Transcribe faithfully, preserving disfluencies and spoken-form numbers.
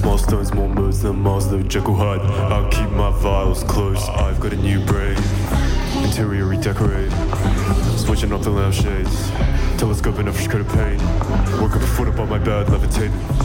More stones, more modes than Mars, though Jekyll Hyde. I'll keep my vials close. I've got a new brain. Interior redecorate. Switching off the lampshades. Telescoping a fresh coat of paint. Woke up a foot up on my bed, levitating.